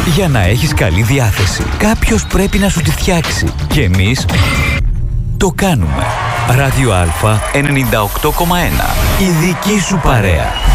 Για να έχεις καλή διάθεση, κάποιος πρέπει να σου τη φτιάξει. Και εμείς το κάνουμε. Ράδιο Α 98,1. Η δική σου παρέα.